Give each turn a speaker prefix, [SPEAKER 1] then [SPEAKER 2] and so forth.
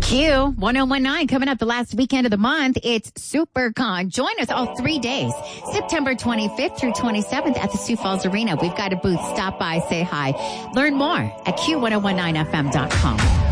[SPEAKER 1] Q1019 coming up the last weekend of the month. It's SuperCon. Join us all 3 days, September 25th through 27th at the Sioux Falls Arena. We've got a booth. Stop by, say hi. Learn more at Q1019FM.com.